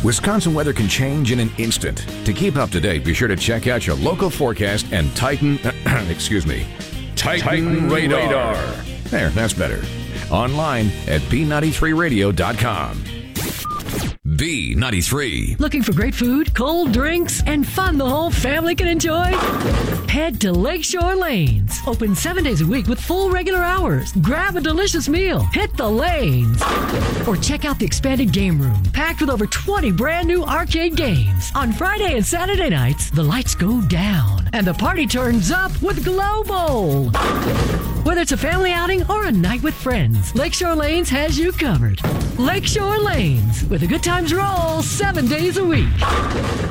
Wisconsin weather can change in an instant. To keep up to date, be sure to check out your local forecast and Titan radar. There, that's better. Online at B93radio.com. B93. Looking for great food, cold drinks, and fun the whole family can enjoy? Head to Lakeshore Lanes. Open 7 days a week with full regular hours. Grab a delicious meal. Hit the lanes. Or check out the expanded game room, packed with over 20 brand new arcade games. On Friday and Saturday nights, the lights go down and the party turns up with Glow Bowl. Whether it's a family outing or a night with friends, Lakeshore Lanes has you covered. Lakeshore Lanes, where the good times roll 7 days a week.